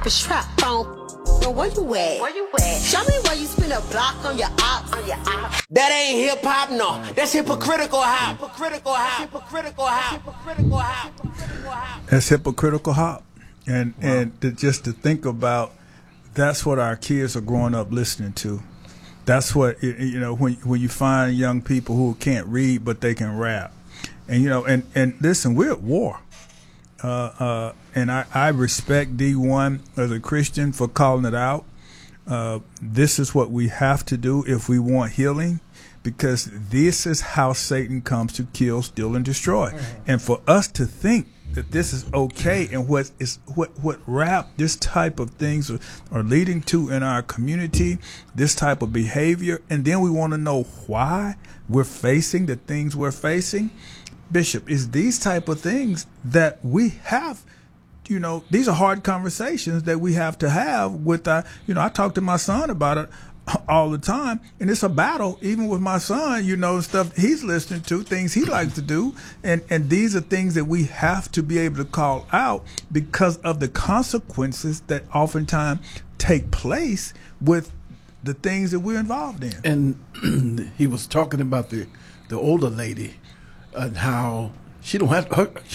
Strap on. Where you at? Where you at? Show me where you spin a block on your ops. That ain't hip hop, no. That's hypocritical hop. Hypocritical hop. Hypocritical hop. Hypocritical hop. That's hypocritical hop. And just to think about, that's what our kids are growing up listening to. That's what, when you find young people who can't read but they can rap. And listen, we're at war. And I respect D1 as a Christian for calling it out. This is what we have to do if we want healing, because this is how Satan comes to kill, steal, and destroy. And for us to think that this is okay and what rap, this type of things are leading to in our community, this type of behavior, and then we want to know why we're facing the things we're facing. Bishop, is these type of things that we have, these are hard conversations that we have to have with I talk to my son about it all the time, and it's a battle even with my son, stuff he's listening to, things he likes to do, and these are things that we have to be able to call out because of the consequences that oftentimes take place with the things that we're involved in. And he was talking about the older lady and how she don't have